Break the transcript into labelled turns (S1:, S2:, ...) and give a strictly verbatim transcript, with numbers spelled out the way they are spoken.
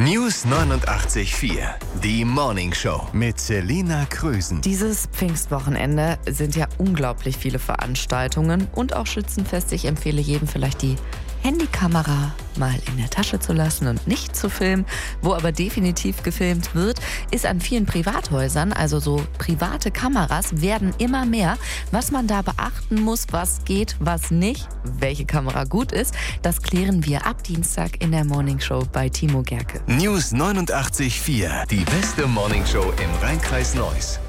S1: News neunundachtzig Komma vier. Die Morning Show mit Selina Krösen.
S2: Dieses Pfingstwochenende sind ja unglaublich viele Veranstaltungen und auch Schützenfest. Ich empfehle jedem vielleicht die Handykamera mal in der Tasche zu lassen und nicht zu filmen. Wo aber definitiv gefilmt wird, ist an vielen Privathäusern. Also so private Kameras werden immer mehr. Was man da beachten muss, was geht, was nicht, welche Kamera gut ist, das klären wir ab Dienstag in der Morning Show bei Timo Gerke.
S1: News neunundachtzig Komma vier. Die beste Morning Show im Rheinkreis Neuss.